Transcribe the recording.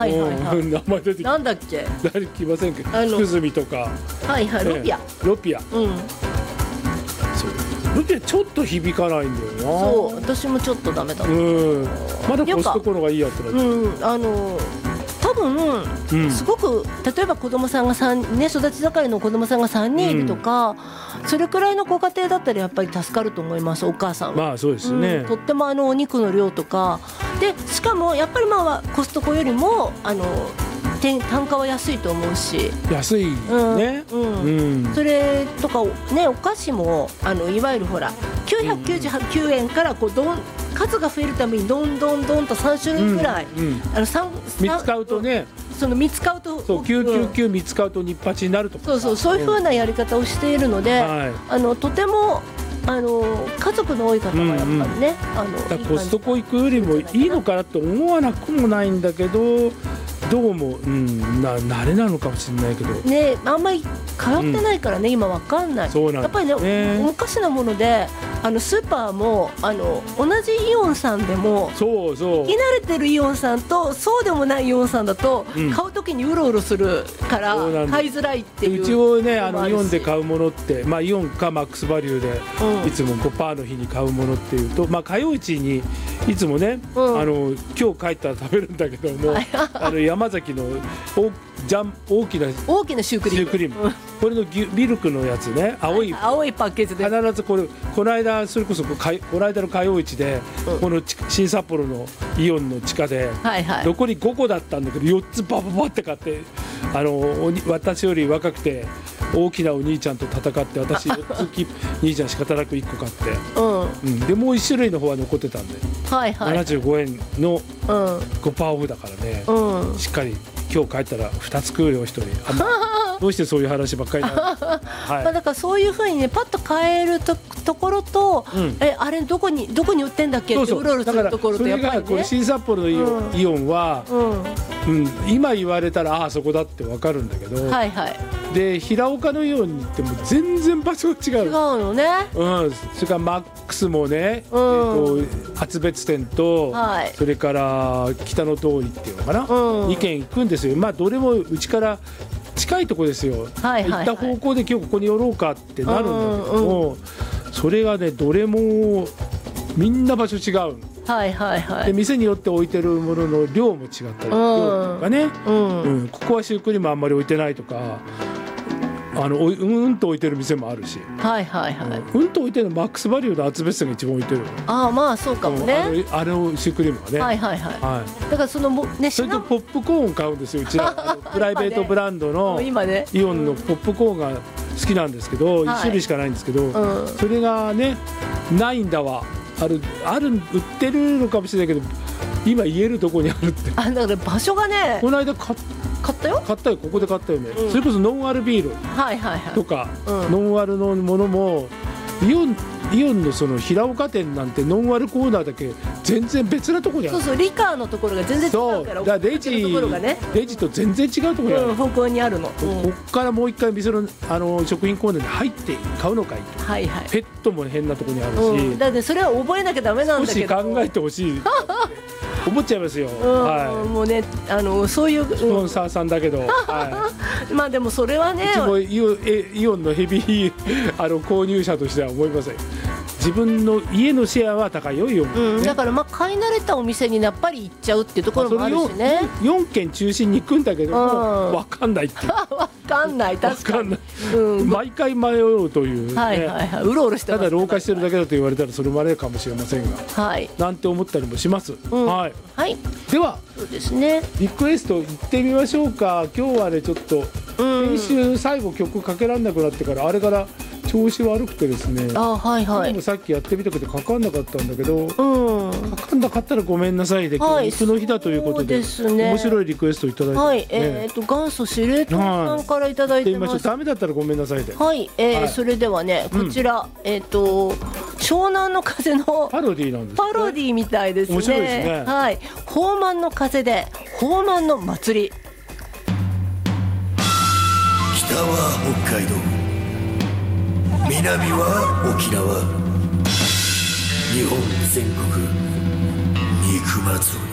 はいはいはい、 名前出てきなんだっけ、 誰きませんけど、福住とか、 はいはい、ロピア、 ロピア、そうロピアちょっと響かないんだよな。 そう、私もちょっとダメだった。 まだコストコの方がいいやってなっちゃう。 多分、すごく例えば子供さんがね、育ち盛りの子供さんが3人いるとか、それくらいのご家庭だったらやっぱり助かると思います、お母さんは。 まあそうですね、 とってもお肉の量とかで、しかもやっぱりコストコよりも単価は安いと思うし、 安いね、 それとかね、お菓子もいわゆるほら999円から数が増えるためにどんどんと3種類ぐらい、 3つ買うとね、 その3つ買うとそう999、3つ買うと日八になるとか、 そういう風なやり方をしているので、とても家族の多い方はやっぱりね、 コストコ行くよりもいいのかなと思わなくもないんだけど、どうも、慣れなのかもしれないけどね、あんまり通ってないからね、今わかんない。やっぱりね、おかしなもので、スーパーも同じイオンさんでも、聞き慣れてるイオンさんとそうでもないイオンさんだと、買うときにうろうろするから買いづらいっていう。 一応ね、イオンで買うものって、イオンかマックスバリューで、いつも 5% の日に買うものっていうと、火曜市にいつもね、今日帰ったら食べるんだけども、山崎の大きなシュークリーム、 これのミルクのやつね、青いパッケージで必ずこの間、それこそこの間の火曜市で、この新札幌のイオンの地下で、残り5個だったんだけど4つバババって買って、私より若くて大きなお兄ちゃんと戦って、私4つ兄ちゃん仕方なく1個買って、でもう1種類の方は残ってたんで、75円の 5% オフだからね、しっかり今日帰ったら2つ食うよ、1人。どうしてそういう話ばっかりなのだからそういうふうにね、パッと買えるところと、あれどこに売ってんだっけってうろうろするところと、やっぱりね、 これ新札幌のイオンは、今言われたらそこだって分かるんだけど、で平岡のイオンに行っても全然場所が違う。 違うのね。 それからマックスもね、厚別店と、それから北の通りっていうのかな、2軒行くんですよ。どれもうちから近いとこですよ。行った方向で今日ここに寄ろうかってなるんだけども、それがね、どれもみんな場所違う。で店によって置いてるものの量も違ったり、量とかね、ここはシュークリームあんまり置いてないとか、と置いてる店もあるし、と置いてるのマックスバリューの厚別店が一番置いてる。 そうかもね。 あれをシュークリームはね、 だからそれとポップコーン買うんですよ、うちらプライベートブランドのイオンのポップコーンが好きなんですけど、1種類しかないんですけど、それがねないんだわ。売ってるのかもしれないけど、今言えるとこにあるって。 だから場所がね、 この間買ったよ、ここで買ったよね。それこそノンアルビールとか、ノンアルのものもイオンのその平岡店なんてノンアルコーナーだけ全然別なところにある。 リカーのところが全然違うから、 レジと全然違うところにある、 方向にあるの。 こっからもう一回店の食品コーナーに入って買うのかいと。ペットも変なところにあるし、 だってそれは覚えなきゃダメなんだけど、 少し考えてほしい思っちゃいますよ。 もうね、そういうスポンサーさんだけど、 でもそれはね、 うちもイオンのヘビー購入者としては思いません。自分の家のシェアは高いよ、イオン。 だから買い慣れたお店にやっぱり行っちゃうっていうところもあるしね。 4軒中心に行くんだけども、分かんないっていう。 分かんない、確かに。 毎回迷うという、 うろうろしてます。 ただ老化してるだけだと言われたらそれまでかもしれませんが、なんて思ったりもします。では、リクエストいってみましょうか。今日はね、ちょっと先週最後曲かけられなくなってから、あれから調子悪くてですね、でもさっきやってみたけどかかんなかったんだけど、かかんなかったらごめんなさいで、今日肉の日だということで、面白いリクエストいただいて、 元祖司令塔さんからいただいてます。 ダメだったらごめんなさいで。 それではね、こちら湘南の風のパロディなんですね。 パロディみたいですね。 面白いですね。 宝満の風で宝満の祭り。 北は北海道、南は沖縄、日本全国肉祭り。